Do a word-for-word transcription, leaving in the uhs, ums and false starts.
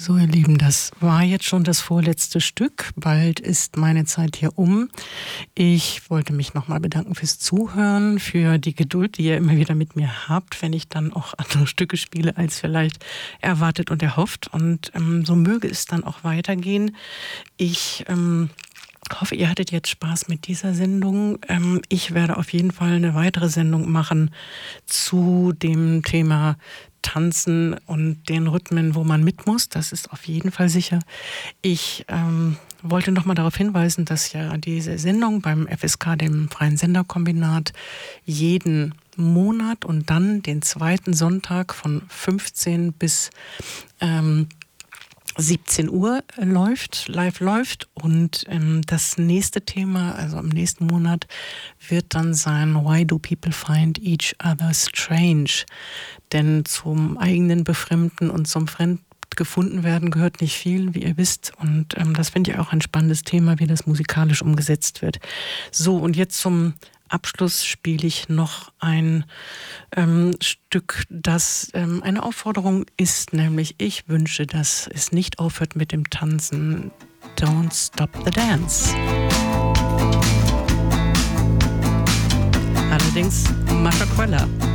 So, ihr Lieben, das war jetzt schon das vorletzte Stück. Bald ist meine Zeit hier um. Ich wollte mich nochmal bedanken fürs Zuhören, für die Geduld, die ihr immer wieder mit mir habt, wenn ich dann auch andere Stücke spiele, als vielleicht erwartet und erhofft. Und ähm, so möge es dann auch weitergehen. Ich ähm, hoffe, ihr hattet jetzt Spaß mit dieser Sendung. Ähm, ich werde auf jeden Fall eine weitere Sendung machen zu dem Thema Tanzen und den Rhythmen, wo man mit muss. Das ist auf jeden Fall sicher. Ich ähm, wollte noch mal darauf hinweisen, dass ja diese Sendung beim F S K, dem Freien Senderkombinat, jeden Monat und dann den zweiten Sonntag von fünfzehn bis ähm, siebzehn Uhr läuft, live läuft. Und ähm, das nächste Thema, also im nächsten Monat, wird dann sein Why do people find each other strange? Denn zum eigenen Befremden und zum Fremd gefunden werden gehört nicht viel, wie ihr wisst. Und ähm, das finde ich auch ein spannendes Thema, wie das musikalisch umgesetzt wird. So, und jetzt zum Abschluss spiele ich noch ein ähm, Stück, das ähm, eine Aufforderung ist, nämlich ich wünsche, dass es nicht aufhört mit dem Tanzen. Don't stop the dance. Allerdings Mascha Queller.